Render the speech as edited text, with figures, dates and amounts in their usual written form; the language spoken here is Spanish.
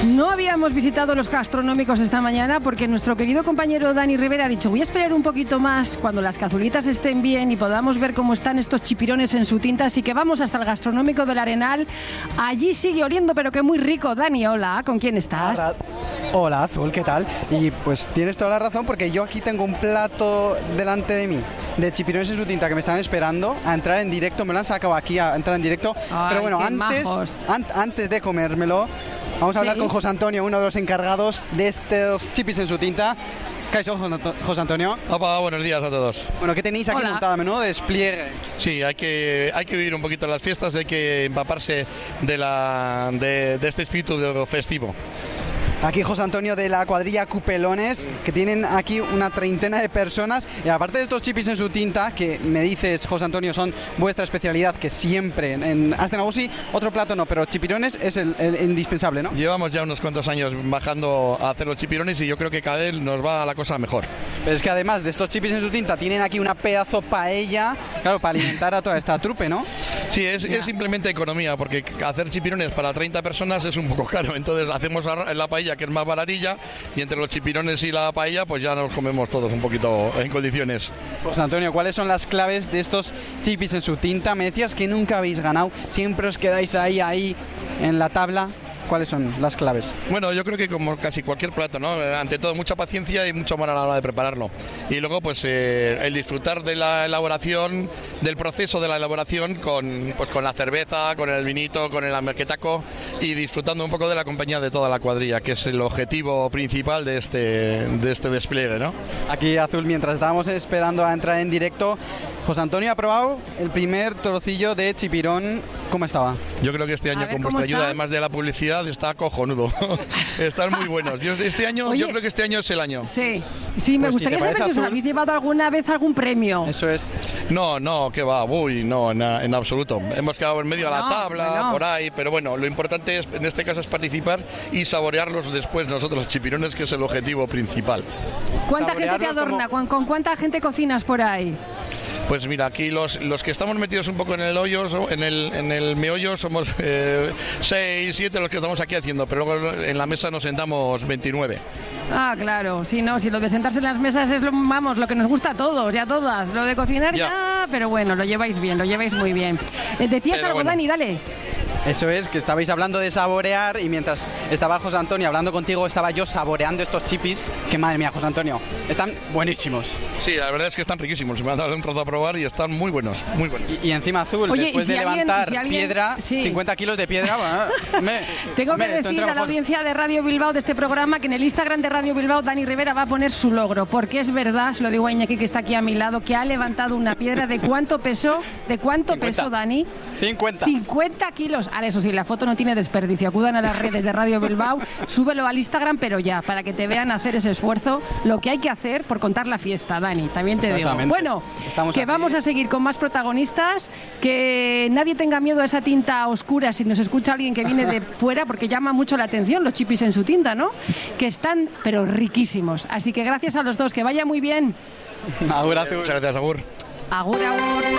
No habíamos visitado los gastronómicos esta mañana porque nuestro querido compañero Dani Rivera ha dicho: voy a esperar un poquito más cuando las cazuelitas estén bien y podamos ver cómo están estos chipirones en su tinta. Así que vamos hasta el gastronómico del Arenal. Allí sigue oliendo, pero que muy rico. Dani, hola, ¿con quién estás? Hola, Azul, ¿qué tal? Y pues tienes toda la razón, porque yo aquí tengo un plato delante de mí de chipirones en su tinta que me están esperando a entrar en directo. Me lo han sacado aquí a entrar en directo. Ay, pero bueno, antes de comérmelo, vamos a hablar con José Antonio, uno de los encargados de estos chipis en su tinta. ¿Qué hay, José Antonio? Opa, buenos días a todos. Bueno, ¿qué tenéis aquí montado? A menudo despliegue. Sí, hay que vivir un poquito las fiestas, hay que empaparse de este espíritu festivo. Aquí José Antonio de la cuadrilla Cupelones, que tienen aquí una treintena de personas. Y aparte de estos chipis en su tinta, que me dices, José Antonio, son vuestra especialidad, que siempre en Astenagusi, otro plato no, pero chipirones es el indispensable, ¿no? Llevamos ya unos cuantos años bajando a hacer los chipirones y yo creo que cada vez nos va la cosa mejor. Pero es que además de estos chipis en su tinta, tienen aquí una pedazo paella, claro, para alimentar a toda esta trupe, ¿no? Sí, es simplemente economía, porque hacer chipirones para 30 personas es un poco caro. Entonces hacemos la paella, que es más baratilla, y entre los chipirones y la paella pues ya nos comemos todos un poquito en condiciones. Pues Antonio, ¿cuáles son las claves de estos chipis en su tinta? Me decías que nunca habéis ganado, siempre os quedáis ahí en la tabla. ¿Cuáles son las claves? Bueno, yo creo que como casi cualquier plato, ¿no? Ante todo mucha paciencia y mucho amor a la hora de prepararlo. Y luego pues el disfrutar de la elaboración, del proceso de la elaboración con la cerveza, con el vinito, con el amerquetaco, y disfrutando un poco de la compañía de toda la cuadrilla, que es el objetivo principal de este despliegue, ¿no? Aquí, Azul, mientras estábamos esperando a entrar en directo, José Antonio ha probado el primer trocillo de chipirón. ¿Cómo estaba? Yo creo que este año, con vuestra ayuda, además de la publicidad, está cojonudo. Están muy buenos. Yo creo que este año es el año. Sí, me gustaría saber si os habéis llevado alguna vez algún premio. Eso es. No, que va, no, en absoluto. Hemos quedado en medio de la tabla, por ahí, pero bueno, lo importante es, en este caso, es participar y saborearlos después nosotros, los chipirones, que es el objetivo principal. ¿Cuánta gente te adorna? ¿Con cuánta gente cocinas por ahí? Pues mira, aquí los que estamos metidos un poco en el hoyo, en el meollo, somos 6, 7 los que estamos aquí haciendo, pero luego en la mesa nos sentamos 29. Ah, claro, si lo de sentarse en las mesas es lo que nos gusta a todos y a todas. Lo de cocinar ya, pero bueno, lo lleváis bien, lo lleváis muy bien. ¿Decías algo, bueno, Dani? Dale. Eso es, que estabais hablando de saborear, y mientras estaba José Antonio hablando contigo, estaba yo saboreando estos chipis, que madre mía, José Antonio, están buenísimos. Sí, la verdad es que están riquísimos, me han dado un trozo a probar y están muy buenos, muy buenos. Y encima, Azul, después de levantar piedra, 50 kilos de piedra, tengo que decir a la audiencia de Radio Bilbao de este programa que en el Instagram de Radio Bilbao Dani Rivera va a poner su logro, porque es verdad, se lo digo a Iñaki, que está aquí a mi lado, que ha levantado una piedra. ¿De cuánto pesó? ¿De cuánto 50. Pesó, Dani? 50 kilos. Ahora, eso sí, la foto no tiene desperdicio. Acudan a las redes de Radio Bilbao, súbelo al Instagram, pero ya, para que te vean hacer ese esfuerzo, lo que hay que hacer por contar la fiesta, Dani, también te digo. Bueno, vamos a seguir con más protagonistas, que nadie tenga miedo a esa tinta oscura si nos escucha alguien que viene de fuera, porque llama mucho la atención los chipis en su tinta, ¿no? Que están, pero riquísimos. Así que gracias a los dos, que vaya muy bien. Agur, Azul. Muchas gracias, Agur. Agur, agur.